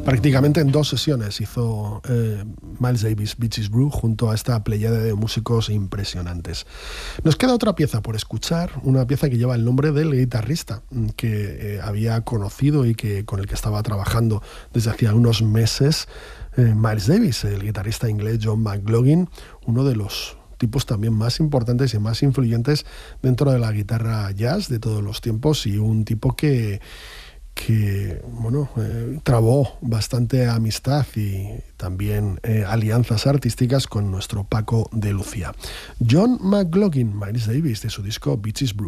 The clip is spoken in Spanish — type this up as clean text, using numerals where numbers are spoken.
Prácticamente en 2 sesiones hizo Miles Davis Beaches Brew junto a esta pléyade de músicos impresionantes. Nos queda otra pieza por escuchar, una pieza que lleva el nombre del guitarrista que había conocido y con el que estaba trabajando desde hacía unos meses, Miles Davis, el guitarrista inglés John McLaughlin, uno de los tipos también más importantes y más influyentes dentro de la guitarra jazz de todos los tiempos, y un tipo que trabó bastante amistad y también alianzas artísticas con nuestro Paco de Lucía. John McLaughlin, Miles Davis, de su disco Beaches Brew.